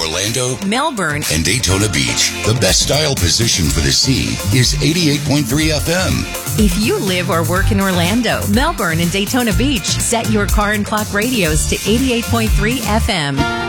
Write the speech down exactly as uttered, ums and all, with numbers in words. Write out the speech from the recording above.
Orlando, Melbourne, and Daytona Beach. The best style position for the sea is eighty-eight point three F M. If you live or work in Orlando, Melbourne, and Daytona Beach, set your car and clock radios to eighty-eight point three F M.